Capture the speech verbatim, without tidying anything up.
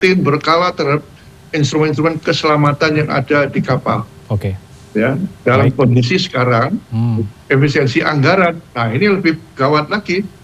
rutin berkala terhadap instrumen-instrumen keselamatan yang ada di kapal. Oke. Ya, dalam Baik. kondisi sekarang Hmm. efisiensi anggaran, nah ini lebih gawat lagi.